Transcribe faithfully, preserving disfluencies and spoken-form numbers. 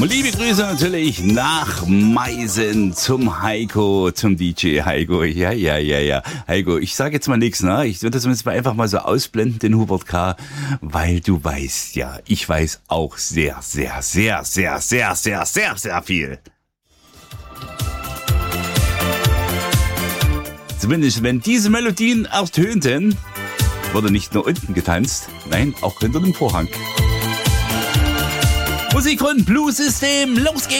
Liebe Grüße natürlich nach Meißen zum Heiko, zum D J Heiko. Ja, ja, ja, ja. Heiko, ich sage jetzt mal nichts, ne? Ich würde das jetzt mal einfach mal so ausblenden, den Hubert K., weil du weißt ja, ich weiß auch sehr, sehr, sehr, sehr, sehr, sehr, sehr, sehr viel. Zumindest wenn diese Melodien ertönten, wurde nicht nur unten getanzt, nein, auch hinter dem Vorhang. Musik von Blue System, los geht's!